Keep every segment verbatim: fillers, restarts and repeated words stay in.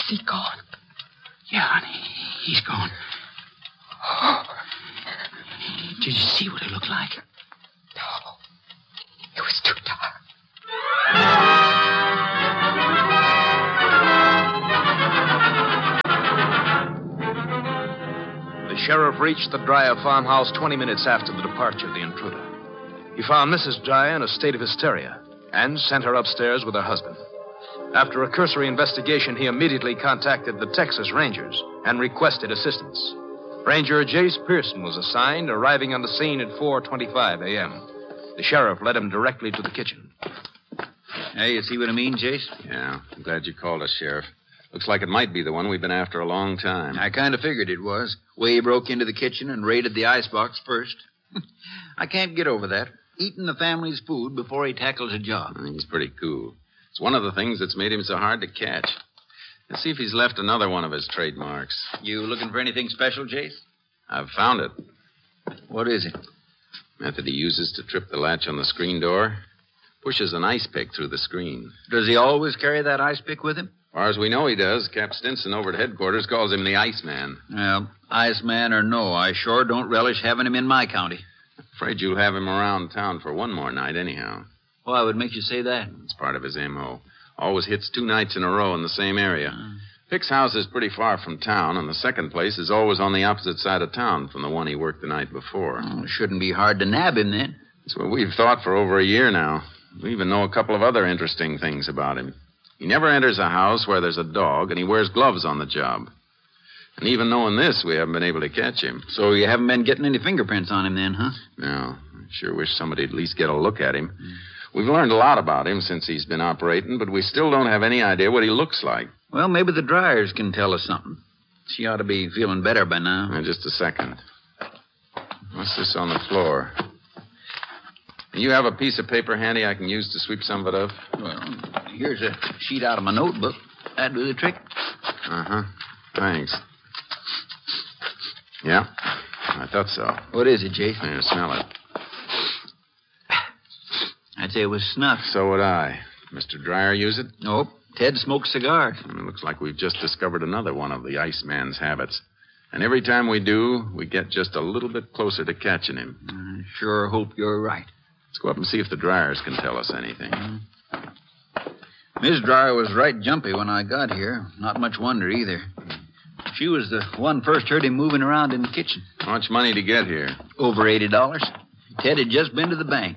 he gone? Yeah, honey. He's gone. Oh. Did you see what it looked like? No. It was too dark. The sheriff reached the Dreyer farmhouse twenty minutes after the departure of the intruder. He found Missus Dreyer in a state of hysteria and sent her upstairs with her husband. After a cursory investigation, he immediately contacted the Texas Rangers and requested assistance. Ranger Jace Pearson was assigned, arriving on the scene at four twenty-five a.m. The sheriff led him directly to the kitchen. Hey, you see what I mean, Jace? Yeah, I'm glad you called us, Sheriff. Looks like it might be the one we've been after a long time. I kind of figured it was. Way he broke into the kitchen and raided the icebox first. I can't get over that. Eating the family's food before he tackles a job. He's pretty cool. It's one of the things that's made him so hard to catch. Let's see if he's left another one of his trademarks. You looking for anything special, Jace? I've found it. What is it? Method he uses to trip the latch on the screen door. Pushes an ice pick through the screen. Does he always carry that ice pick with him? As far as we know, he does. Cap Stinson over at headquarters calls him the Iceman. Well, Iceman or no, I sure don't relish having him in my county. Afraid you'll have him around town for one more night anyhow. Why would make you say that? It's part of his M O. Always hits two nights in a row in the same area. Uh. Pick's house is pretty far from town, and the second place is always on the opposite side of town from the one he worked the night before. Oh, it shouldn't be hard to nab him, then. That's what we've thought for over a year now. We even know a couple of other interesting things about him. He never enters a house where there's a dog, and he wears gloves on the job. And even knowing this, we haven't been able to catch him. So you haven't been getting any fingerprints on him then, huh? No. I sure wish somebody'd at least get a look at him. Mm. We've learned a lot about him since he's been operating, but we still don't have any idea what he looks like. Well, maybe the Dryers can tell us something. She ought to be feeling better by now. Now, just a second. What's this on the floor? You have a piece of paper handy I can use to sweep some of it up? Well, here's a sheet out of my notebook. That'd do the trick. Uh-huh. Thanks. Yeah, I thought so. What is it, Jason? Here, smell it. I'd say it was snuff. So would I. Mister Dreyer use it? Nope. Ted smokes cigars. It looks like we've just discovered another one of the Iceman's habits. And every time we do, we get just a little bit closer to catching him. I sure hope you're right. Let's go up and see if the Dryers can tell us anything. Mm-hmm. Miss Dryer was right jumpy when I got here. Not much wonder, either. She was the one first heard him moving around in the kitchen. How much money to get here? Over eighty dollars. Ted had just been to the bank.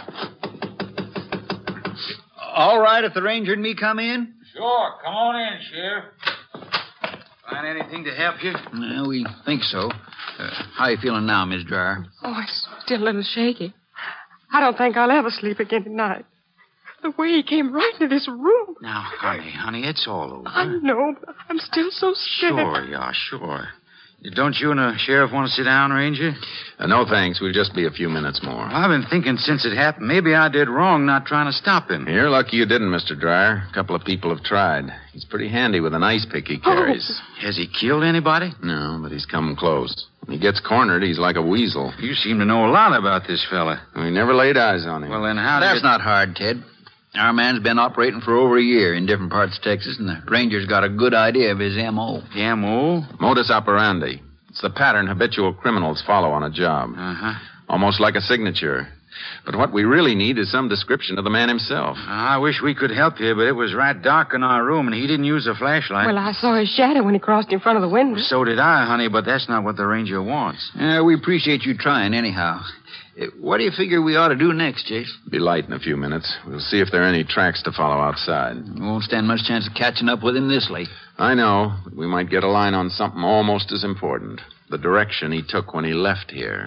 All right, if the ranger and me come in? Sure. Come on in, Sheriff. Find anything to help you? Well, we think so. Uh, how you feeling now, Miss Dryer? Oh, I'm still a little shaky. I don't think I'll ever sleep again tonight. The way he came right into this room. Now, honey, honey, it's all over. I know, but I'm still so scared. Sure, yeah, sure. Don't you and the sheriff want to sit down, Ranger? Uh, no, thanks. We'll just be a few minutes more. Well, I've been thinking since it happened, maybe I did wrong not trying to stop him. You're lucky you didn't, Mister Dryer. A couple of people have tried. He's pretty handy with an ice pick he carries. Oh. Has he killed anybody? No, but he's come close. When he gets cornered, he's like a weasel. You seem to know a lot about this fella. We never laid eyes on him. Well, then how That's did... not hard, Ted. Our man's been operating for over a year in different parts of Texas, and the ranger's got a good idea of his M O. M O? Modus operandi. It's the pattern habitual criminals follow on a job. Uh-huh. Almost like a signature. But what we really need is some description of the man himself. I wish we could help you, but it was right dark in our room, and he didn't use a flashlight. Well, I saw his shadow when he crossed in front of the window. So did I, honey, but that's not what the ranger wants. Uh, we appreciate you trying anyhow. Uh, what do you figure we ought to do next, Chase? Be light in a few minutes. We'll see if there are any tracks to follow outside. We won't stand much chance of catching up with him this late. I know, but we might get a line on something almost as important. The direction he took when he left here.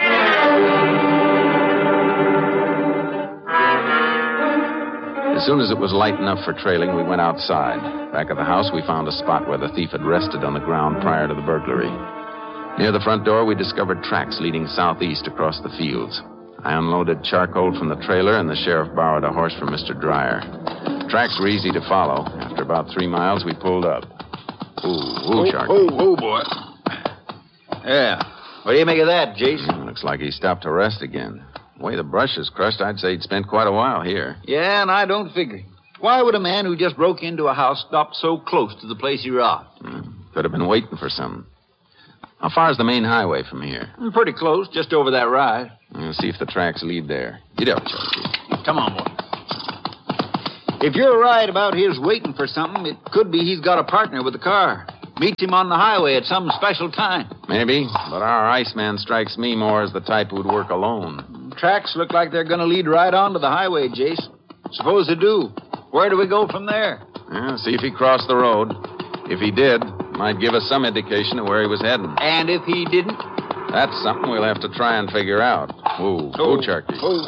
As soon as it was light enough for trailing, we went outside. Back of the house, we found a spot where the thief had rested on the ground prior to the burglary. Near the front door, we discovered tracks leading southeast across the fields. I unloaded charcoal from the trailer, and the sheriff borrowed a horse from Mister Dryer. Tracks were easy to follow. After about three miles, we pulled up. Ooh, ooh, oh, charcoal. Oh, oh, boy. Yeah. What do you make of that, Jason? Mm, looks like he stopped to rest again. The way the brush is crushed, I'd say he'd spent quite a while here. Yeah, and I don't figure. Why would a man who just broke into a house stop so close to the place he robbed? Hmm. Could have been waiting for something. How far is the main highway from here? Pretty close, just over that rise. We'll see if the tracks lead there. Get up, Chunky. Come on, boy. If you're right about his waiting for something, it could be he's got a partner with the car. Meets him on the highway at some special time. Maybe, but our Iceman strikes me more as the type who'd work alone. Tracks look like they're going to lead right onto the highway, Jace. Suppose they do. Where do we go from there? Yeah, see if he crossed the road. If he did, might give us some indication of where he was heading. And if he didn't? That's something we'll have to try and figure out. Whoa, Oh, go, Charky. oh.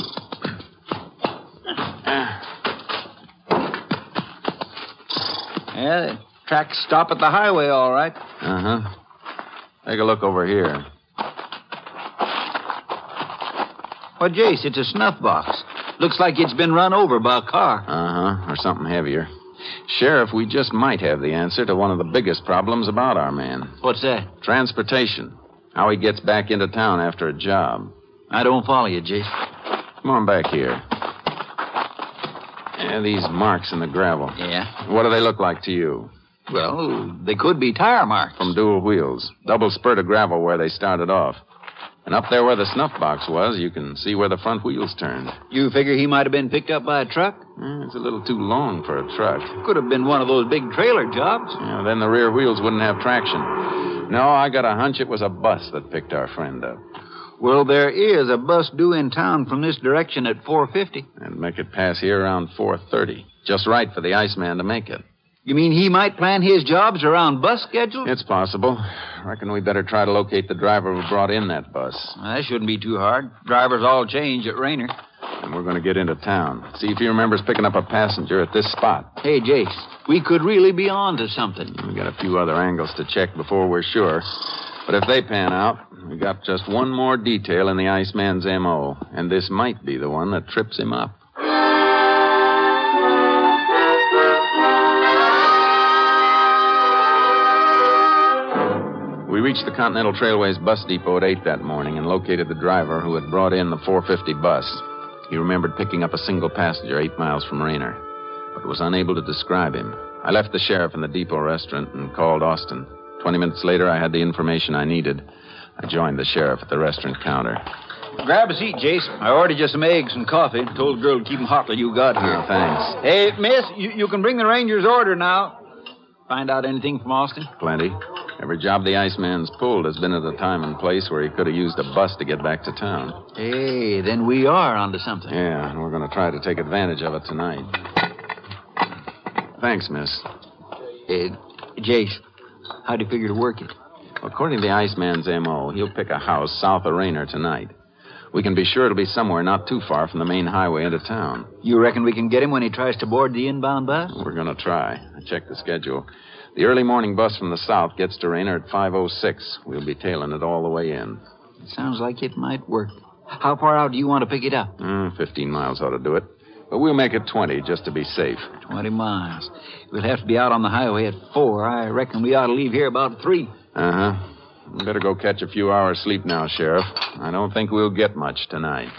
Yeah, the tracks stop at the highway, all right. Uh-huh. Take a look over here. Well, Jace, it's a snuff box. Looks like it's been run over by a car. Uh-huh, or something heavier. Sheriff, we just might have the answer to one of the biggest problems about our man. What's that? Transportation. How he gets back into town after a job. I don't follow you, Jace. Come on back here. Yeah, these marks in the gravel. Yeah? What do they look like to you? Well, they could be tire marks. From dual wheels. Double spurt of gravel where they started off. And up there where the snuff box was, you can see where the front wheels turned. You figure he might have been picked up by a truck? Eh, it's a little too long for a truck. Could have been one of those big trailer jobs. Yeah, then the rear wheels wouldn't have traction. No, I got a hunch it was a bus that picked our friend up. Well, there is a bus due in town from this direction at four fifty. And make it pass here around four thirty. Just right for the Iceman to make it. You mean he might plan his jobs around bus schedules? It's possible. Reckon we better try to locate the driver who brought in that bus. Well, that shouldn't be too hard. Drivers all change at Rayner. And we're going to get into town. See if he remembers picking up a passenger at this spot. Hey, Jace, we could really be on to something. We got a few other angles to check before we're sure. But if they pan out, we got just one more detail in the Iceman's M O. And this might be the one that trips him up. We reached the Continental Trailways bus depot at eight that morning and located the driver who had brought in the four fifty bus. He remembered picking up a single passenger eight miles from Rayner, but was unable to describe him. I left the sheriff in the depot restaurant and called Austin. Twenty minutes later, I had the information I needed. I joined the sheriff at the restaurant counter. Grab a seat, Jace. I ordered you some eggs and coffee. Told the girl to keep them hot till you got here. Oh, thanks. Hey, miss, you, you can bring the Ranger's order now. Find out anything from Austin? Plenty. Every job the Iceman's pulled has been at a time and place where he could have used a bus to get back to town. Hey, then we are onto something. Yeah, and we're going to try to take advantage of it tonight. Thanks, miss. Hey, Jace, how do you figure to work it? According to the Iceman's M O, he'll pick a house south of Rayner tonight. We can be sure it'll be somewhere not too far from the main highway into town. You reckon we can get him when he tries to board the inbound bus? We're going to try. I checked the schedule. The early morning bus from the south gets to Rayner at five oh six. We'll be tailing it all the way in. Sounds like it might work. How far out do you want to pick it up? Uh, fifteen miles ought to do it. But we'll make it twenty just to be safe. Twenty miles. We'll have to be out on the highway at four. I reckon we ought to leave here about three. Uh-huh. We better go catch a few hours sleep now, Sheriff. I don't think we'll get much tonight.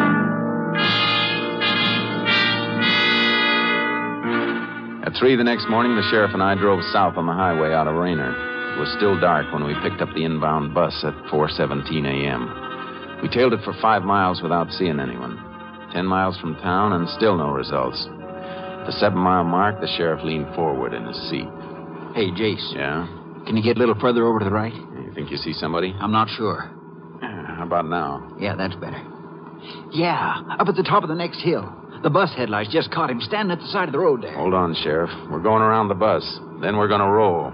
At three the next morning, the sheriff and I drove south on the highway out of Rayner. It was still dark when we picked up the inbound bus at four seventeen a.m. We tailed it for five miles without seeing anyone. Ten miles from town and still no results. At the seven-mile mark, the sheriff leaned forward in his seat. Hey, Jace. Yeah? Can you get a little further over to the right? You think you see somebody? I'm not sure. Uh, How about now? Yeah, that's better. Yeah, up at the top of the next hill. The bus headlights just caught him standing at the side of the road there. Hold on, Sheriff. We're going around the bus. Then we're going to roll.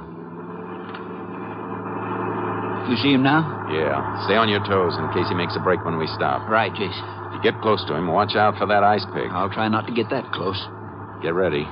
You see him now? Yeah. Stay on your toes in case he makes a break when we stop. Right, Jace. If you get close to him, watch out for that ice pick. I'll try not to get that close. Get ready.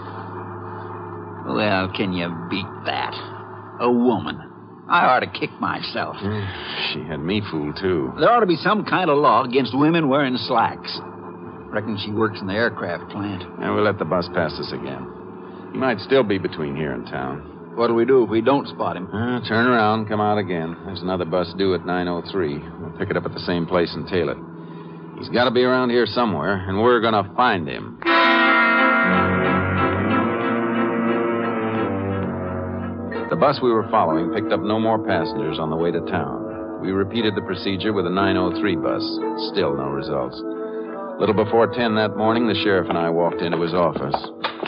Well, can you beat that? A woman. I ought to kick myself. She had me fooled, too. There ought to be some kind of law against women wearing slacks. Reckon she works in the aircraft plant. And we'll let the bus pass us again. He might still be between here and town. What'll we do if we don't spot him? Uh, turn around, come out again. There's another bus due at nine oh three. We'll pick it up at the same place and tail it. He's got to be around here somewhere, and we're going to find him. The bus we were following picked up no more passengers on the way to town. We repeated the procedure with a nine oh three bus. Still no results. A little before ten that morning, the sheriff and I walked into his office.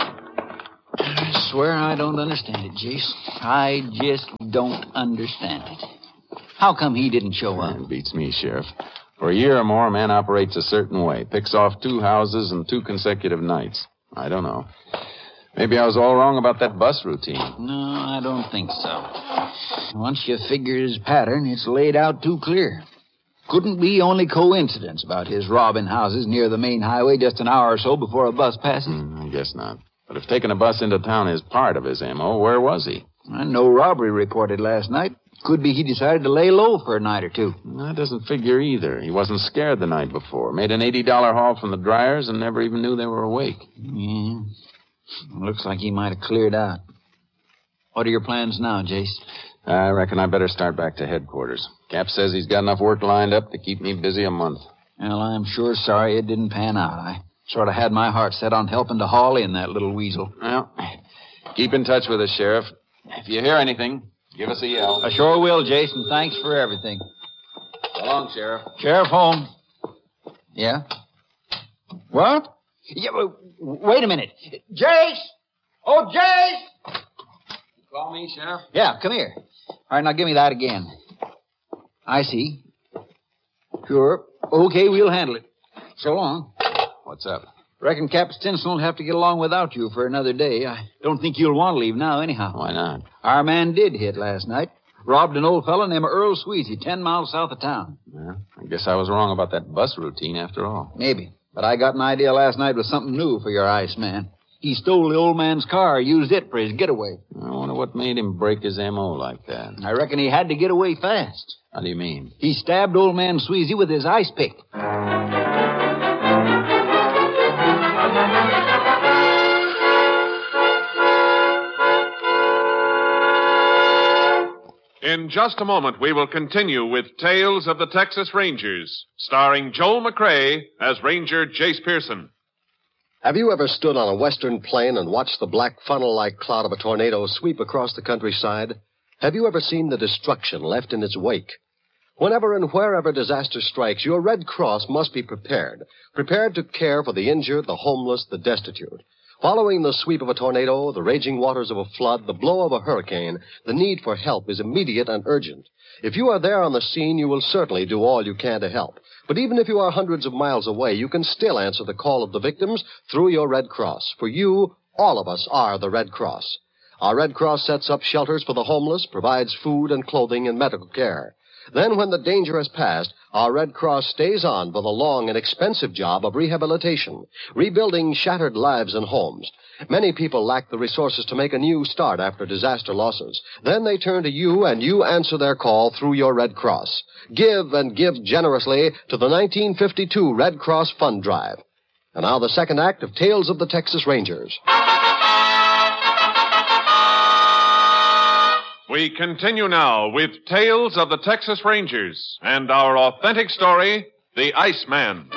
I swear I don't understand it, Jace. I just don't understand it. How come he didn't show up? It beats me, Sheriff. For a year or more, a man operates a certain way. Picks off two houses in two consecutive nights. I don't know. Maybe I was all wrong about that bus routine. No, I don't think so. Once you figure his pattern, it's laid out too clear. Couldn't be only coincidence about his robbing houses near the main highway just an hour or so before a bus passes. Mm, I guess not. But if taking a bus into town is part of his M O, where was he? I know robbery reported last night. Could be he decided to lay low for a night or two. That doesn't figure either. He wasn't scared the night before. Made an eighty dollars haul from the Dryers and never even knew they were awake. Yeah. Looks like he might have cleared out. What are your plans now, Jace? I reckon I better start back to headquarters. Cap says he's got enough work lined up to keep me busy a month. Well, I'm sure sorry it didn't pan out. I sort of had my heart set on helping to haul in that little weasel. Well, keep in touch with us, Sheriff. If you hear anything, give us a yell. I sure will, Jason. Thanks for everything. So long, Sheriff. Sheriff home. Yeah? What? Yeah, but wait a minute. Jace! Oh, Jace! Call me, Sheriff? Yeah, come here. All right, now give me that again. I see. Sure. Okay, we'll handle it. So long. What's up? Reckon Cap Stinson will have to get along without you for another day. I don't think you'll want to leave now anyhow. Why not? Our man did hit last night. Robbed an old fellow named Earl Sweezy, ten miles south of town. Yeah, I guess I was wrong about that bus routine after all. Maybe. But I got an idea last night with something new for your Iceman. He stole the old man's car, used it for his getaway. I wonder what made him break his M O like that. I reckon he had to get away fast. How do you mean? He stabbed old man Sweezy with his ice pick. In just a moment, we will continue with Tales of the Texas Rangers, starring Joel McCrae as Ranger Jace Pearson. Have you ever stood on a western plain and watched the black funnel-like cloud of a tornado sweep across the countryside? Have you ever seen the destruction left in its wake? Whenever and wherever disaster strikes, your Red Cross must be prepared, prepared to care for the injured, the homeless, the destitute. Following the sweep of a tornado, the raging waters of a flood, the blow of a hurricane, the need for help is immediate and urgent. If you are there on the scene, you will certainly do all you can to help. But even if you are hundreds of miles away, you can still answer the call of the victims through your Red Cross. For you, all of us are the Red Cross. Our Red Cross sets up shelters for the homeless, provides food and clothing and medical care. Then, when the danger has passed, our Red Cross stays on for the long and expensive job of rehabilitation, rebuilding shattered lives and homes. Many people lack the resources to make a new start after disaster losses. Then they turn to you, and you answer their call through your Red Cross. Give and give generously to the nineteen fifty-two Red Cross Fund Drive. And now the second act of Tales of the Texas Rangers. We continue now with Tales of the Texas Rangers and our authentic story, The Iceman.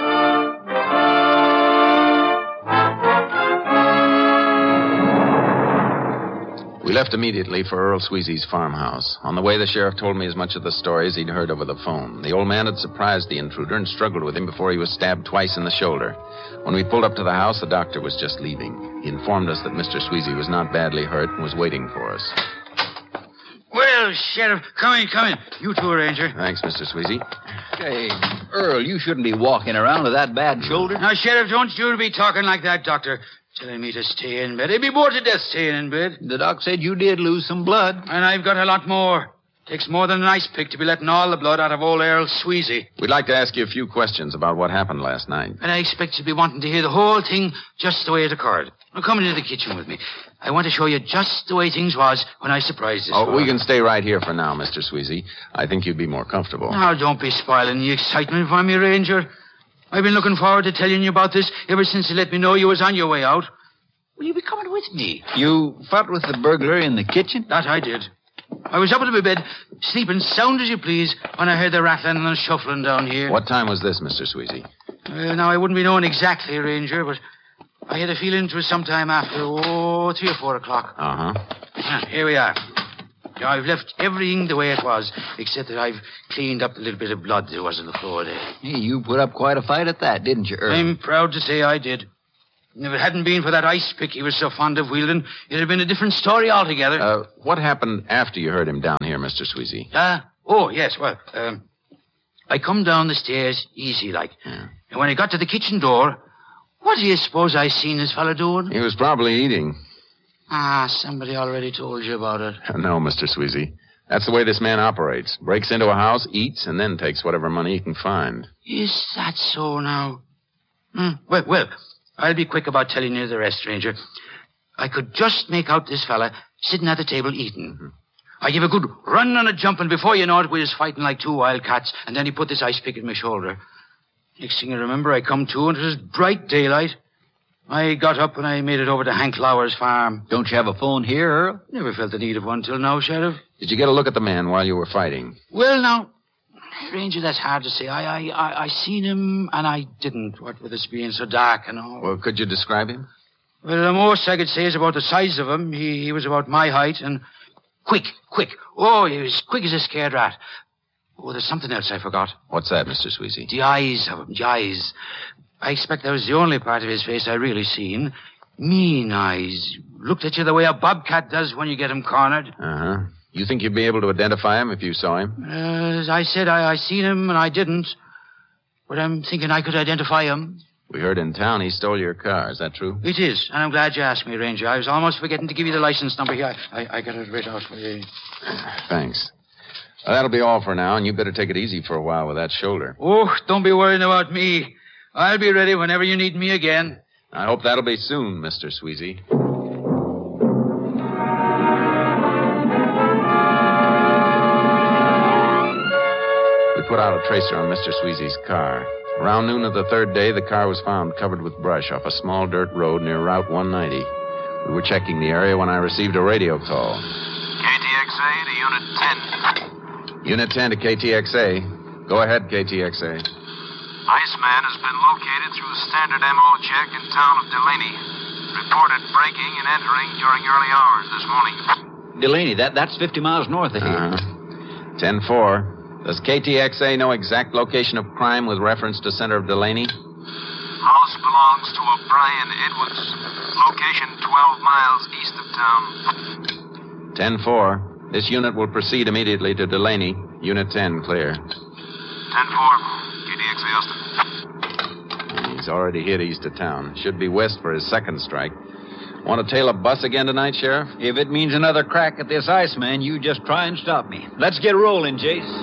We left immediately for Earl Sweezy's farmhouse. On the way, the sheriff told me as much of the stories he'd heard over the phone. The old man had surprised the intruder and struggled with him before he was stabbed twice in the shoulder. When we pulled up to the house, the doctor was just leaving. He informed us that Mister Sweezy was not badly hurt and was waiting for us. Well, Sheriff, come in, come in. You too, Ranger. Thanks, Mister Sweezy. Hey, Earl, you shouldn't be walking around with that bad shoulder. Now, Sheriff, don't you be talking like that, Doctor. Telling me to stay in bed. I'd be bored to death staying in bed. The doc said you did lose some blood. And I've got a lot more. Takes more than an ice pick to be letting all the blood out of old Earl Sweezy. We'd like to ask you a few questions about what happened last night. And I expect you'll be wanting to hear the whole thing just the way it occurred. Now, come into the kitchen with me. I want to show you just the way things was when I surprised this Oh, fella. we can stay right here for now, Mister Sweezy. I think you'd be more comfortable. Now, don't be spoiling the excitement for me, Ranger. I've been looking forward to telling you about this ever since you let me know you was on your way out. Will you be coming with me? You fought with the burglar in the kitchen? That I did. I was up out of my bed, sleeping sound as you please, when I heard the rattling and the shuffling down here. What time was this, Mister Sweezy? Uh, now, I wouldn't be knowing exactly, Ranger, but I had a feeling it was sometime after, oh, three or four o'clock. Uh-huh. Ah, here we are. Yeah, I've left everything the way it was, except that I've cleaned up the little bit of blood there was on the floor there. Hey, you put up quite a fight at that, didn't you, Earl? I'm proud to say I did. And if it hadn't been for that ice pick he was so fond of wielding, it'd have been a different story altogether. Uh, what happened after you heard him down here, Mister Sweezy? Ah, uh, oh, yes, well, um, I come down the stairs easy like. Yeah. And when I got to the kitchen door, what do you suppose I seen this fella doing? He was probably eating. Ah, somebody already told you about it. No, Mister Sweezy. That's the way this man operates. Breaks into a house, eats, and then takes whatever money he can find. Is that so now? Hmm. Well, well, I'll be quick about telling you the rest, Ranger. I could just make out this fella sitting at the table eating. Mm-hmm. I gave a good run and a jump, and before you know it, we was fighting like two wild cats, and then he put this ice pick in my shoulder. Next thing I remember, I come to, and it was bright daylight. I got up and I made it over to Hank Lauer's farm. Don't you have a phone here, Earl? Never felt the need of one till now, Sheriff. Did you get a look at the man while you were fighting? Well, now, Ranger, that's hard to say. I, I, I, I seen him and I didn't, what with this being so dark and all. Well, could you describe him? Well, the most I could say is about the size of him. He, he was about my height and quick, quick. Oh, he was quick as a scared rat. Oh, there's something else I forgot. What's that, Mister Sweezy? The eyes of him, the eyes. I expect that was the only part of his face I really seen. Mean eyes. Looked at you the way a bobcat does when you get him cornered. Uh-huh. You think you'd be able to identify him if you saw him? Uh, as I said, I, I seen him and I didn't. But I'm thinking I could identify him. We heard in town he stole your car. Is that true? It is, and I'm glad you asked me, Ranger. I was almost forgetting to give you the license number here. I, I, I got it right out for you. Thanks. Well, that'll be all for now, and you better take it easy for a while with that shoulder. Oh, don't be worrying about me. I'll be ready whenever you need me again. I hope that'll be soon, Mister Sweezy. We put out a tracer on Mister Sweezy's car. Around noon of the third day, the car was found covered with brush off a small dirt road near Route one ninety. We were checking the area when I received a radio call. K T X A to Unit ten. Unit ten to K T X A. Go ahead, K T X A. Iceman has been located through a standard M O check in town of Delaney. Reported breaking and entering during early hours this morning. Delaney, that, that's fifty miles north of here. Uh-huh. ten four. Does K T X A know exact location of crime with reference to center of Delaney? House belongs to O'Brien Edwards. Location twelve miles east of town. ten four. This unit will proceed immediately to Delaney. Unit ten, clear. ten four. K T X A Austin. He's already hit east of town. Should be west for his second strike. Want to tail a bus again tonight, Sheriff? If it means another crack at this Iceman, you just try and stop me. Let's get rolling, Jace.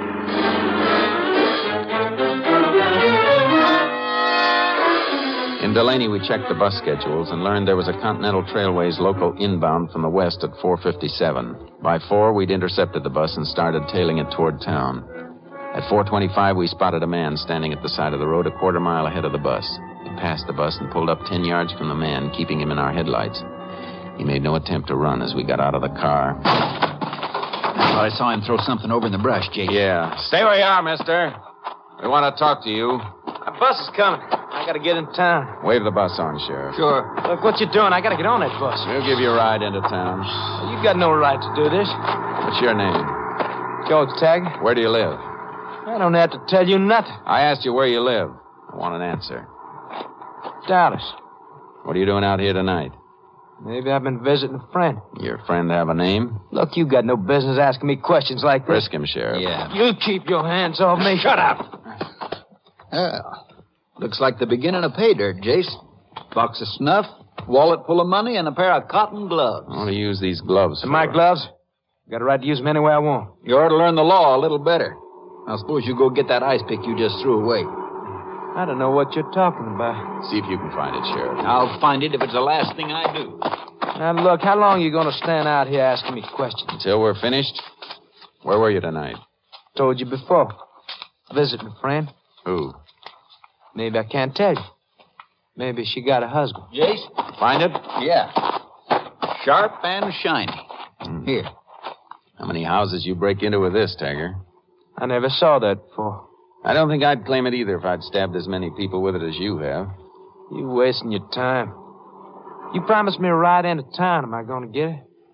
In Delaney, we checked the bus schedules and learned there was a Continental Trailways local inbound from the west at four fifty-seven. By four, we'd intercepted the bus and started tailing it toward town. At four twenty-five, we spotted a man standing at the side of the road a quarter mile ahead of the bus. We passed the bus and pulled up ten yards from the man, keeping him in our headlights. He made no attempt to run as we got out of the car. I thought I saw him throw something over in the brush, Jake. Yeah. Stay where you are, mister. We want to talk to you. A bus is coming. I gotta get in town. Wave the bus on, Sheriff. Sure. Look, what you doing? I gotta get on that bus. We'll give you a ride into town. You got no right to do this. What's your name? George Taggart. Where do you live? I don't have to tell you nothing. I asked you where you live. I want an answer. Dallas. What are you doing out here tonight? Maybe I've been visiting a friend. Your friend have a name? Look, you got no business asking me questions like this. Frisk him, Sheriff. Yeah. You keep your hands off me. Shut up. Well, looks like the beginning of pay dirt, Jace. Box of snuff, wallet full of money, and a pair of cotton gloves. I want to use these gloves. And my gloves? Got a right to use them any way I want. You ought to learn the law a little better. Now, suppose you go get that ice pick you just threw away. I don't know what you're talking about. See if you can find it, Sheriff. I'll find it if it's the last thing I do. Now, look, how long are you going to stand out here asking me questions? Until we're finished. Where were you tonight? Told you before. Visiting a friend. Who? Maybe I can't tell you. Maybe she got a husband. Jace? Find it? Yeah. Sharp and shiny. Mm. Here. How many houses you break into with this, Taggart? I never saw that before. I don't think I'd claim it either if I'd stabbed as many people with it as you have. You wasting your time. You promised me a ride into town. Am I going to get it?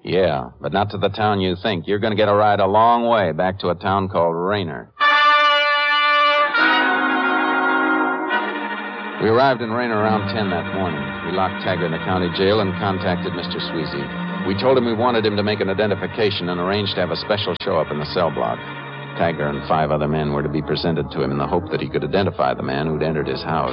Yeah, but not to the town you think. You're going to get a ride a long way back to a town called Raynor. We arrived in Raynor around ten that morning. We locked Taggart in the county jail and contacted Mister Sweezy. We told him we wanted him to make an identification and arranged to have a special show up in the cell block. Taggart and five other men were to be presented to him in the hope that he could identify the man who'd entered his house.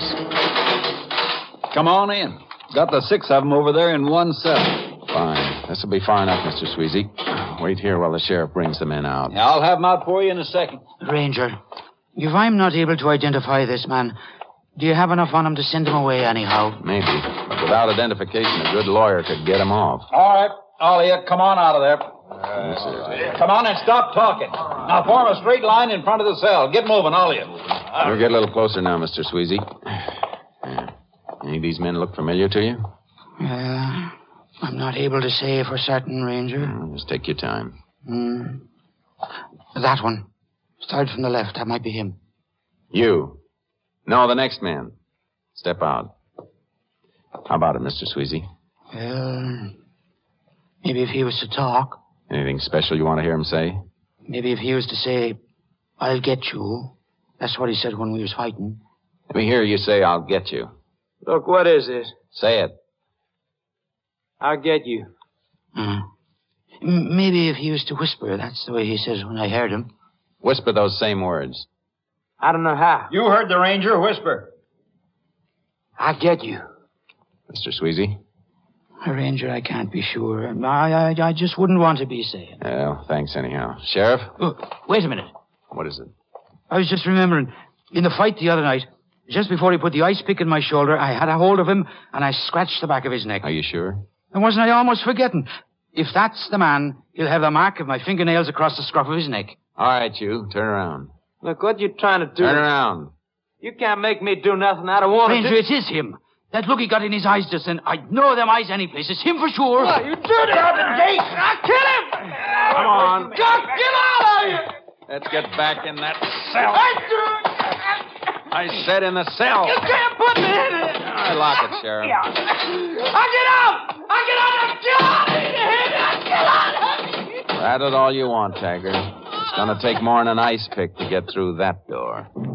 Come on in. Got the six of them over there in one cell. Fine. This'll be far enough, Mister Sweezy. Wait here while the sheriff brings the men out. Yeah, I'll have them out for you in a second. Ranger, if I'm not able to identify this man, do you have enough on him to send him away anyhow? Maybe. But without identification, a good lawyer could get him off. All right. All of you, come on out of there. Uh, come on and stop talking. Now form a straight line in front of the cell. Get moving, all of you. We'll get a little closer now, Mister Sweezy. Yeah. Any of these men look familiar to you? Uh, I'm not able to say for certain, Ranger. Mm, just take your time. Mm. That one. Start from the left. That might be him. You. No, the next man. Step out. How about it, Mister Sweezy? Well, maybe if he was to talk. Anything special you want to hear him say? Maybe if he was to say, I'll get you. That's what he said when we was fighting. Let me hear you say, I'll get you. Look, what is it? Say it. I'll get you. Uh, m- maybe if he was to whisper. That's the way he says when I heard him. Whisper those same words. I don't know how. You heard the ranger whisper. I'll get you. Mister Sweezy? Ranger, I can't be sure. I, I, I just wouldn't want to be saying. Well, thanks anyhow. Sheriff? Oh, wait a minute. What is it? I was just remembering, in the fight the other night, just before he put the ice pick in my shoulder, I had a hold of him, and I scratched the back of his neck. Are you sure? And wasn't I almost forgetting? If that's the man, he'll have the mark of my fingernails across the scruff of his neck. All right, you. Turn around. Look, what you trying to do? Turn around. You can't make me do nothing. I don't want Ranger, to. it is him. That look he got in his eyes just then. I'd know them eyes any place. It's him for sure. Oh, you dirty gate! I'll kill him! Come on. Get out of here! Let's get back in that cell. I said in the cell. You can't put me in it! I lock it, Sheriff. I'll get out! I'll get out! I'll get out! I'll get out! Rat it all you want, Taggart. It's going to take more than an ice pick to get through that door.